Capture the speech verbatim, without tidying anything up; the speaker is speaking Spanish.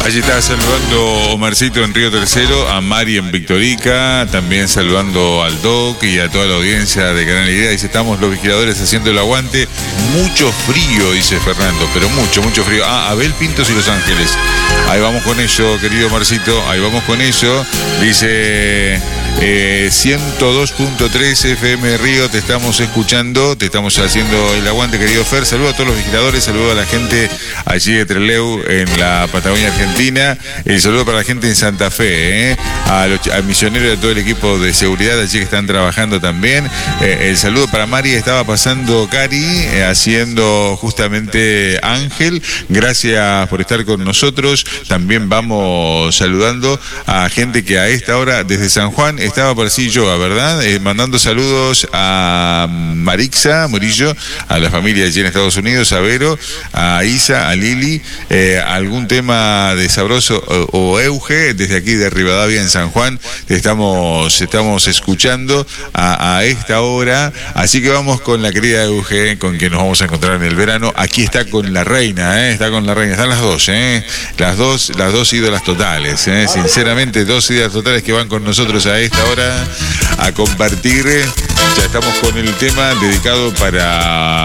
Allí está saludando Omarcito en Río Tercero, a Mari en Victorica, también saludando al Doc y a toda la audiencia de Canal Idea. Dice, estamos los vigiladores haciendo el aguante. Mucho frío, dice Fernando, pero mucho, mucho frío. Ah, Abel Pintos y Los Ángeles. Ahí vamos con eso, querido Omarcito, ahí vamos con eso. Dice, eh, ciento dos punto tres F M Río, te estamos escuchando, te estamos haciendo el aguante, querido Fer. Saludo a todos los vigiladores, saludo a la gente allí de Trelew, en la Patagonia Argentina. El saludo para la gente en Santa Fe, ¿eh? a los, al misionero y a todo el equipo de seguridad allí que están trabajando también. Eh, el saludo para Mari, estaba pasando Cari, eh, haciendo justamente Ángel. Gracias por estar con nosotros. También vamos saludando a gente que a esta hora desde San Juan estaba por así yo, ¿verdad? Eh, mandando saludos a Marixa Murillo, a la familia allí en Estados Unidos, a Vero, a Isa, a Lili, eh, algún tema de Sabroso o, o Euge, desde aquí de Rivadavia en San Juan, te estamos, estamos escuchando a, a esta hora, así que vamos con la querida Euge, con quien nos vamos a encontrar en el verano. Aquí está con la reina, ¿eh? está con la reina, están las dos, ¿eh? las dos, las dos ídolas totales, ¿eh? sinceramente, dos ídolas totales que van con nosotros a esta hora a compartir. Ya estamos con el tema dedicado para